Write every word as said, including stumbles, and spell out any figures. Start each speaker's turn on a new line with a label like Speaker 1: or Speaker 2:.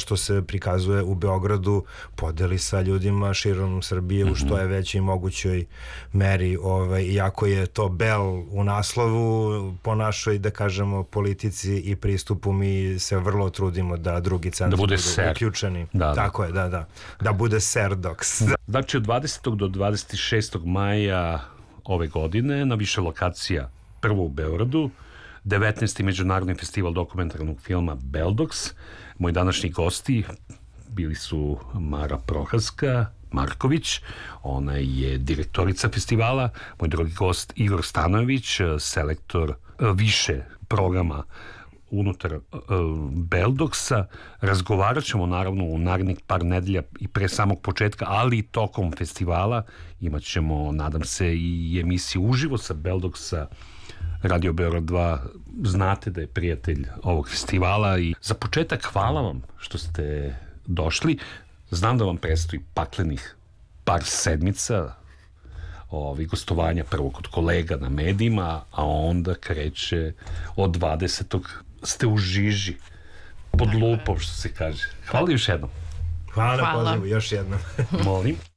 Speaker 1: što se prikazuje u Beogradu podeli sa ljudima širom Srbije u što je većoj mogućoj meri. Ovaj, iako je to Bel u naslovu, po našoj, da kažemo, politici i pristupu mi se vrlo trudimo da drugi centri
Speaker 2: da bude
Speaker 1: budu uključeni.
Speaker 2: Da,
Speaker 1: tako
Speaker 2: da.
Speaker 1: je, da, da. Da bude Serdoks.
Speaker 2: Znači od dvadesetog do dvadeset šestog maja ove godine na više lokacija, prvo u Beogradu, devetnaesti Međunarodni festival dokumentarnog filma Beldoks. Moji današnji gosti bili su Mara Prohaska Marković, ona je direktorica festivala, moj drugi gost Igor Stanojević, selektor više programa unutar uh, Beldoksa. Razgovarat ćemo naravno u narednih par nedelja i pre samog početka, ali i tokom festivala. Imat ćemo, nadam se, i emisiju uživo sa Beldoksa. Radio Beograd dva, znate da je prijatelj ovog festivala i za početak hvala vam što ste došli. Znam da vam predstoji paklenih par sedmica ovi gostovanja, prvo kod kolega na medijima, a onda kreće od dvadesetog ste u žiži pod lupom, što se kaže. Hvala još jednom.
Speaker 1: Hvala na pozivu, još jednom.
Speaker 2: Molim.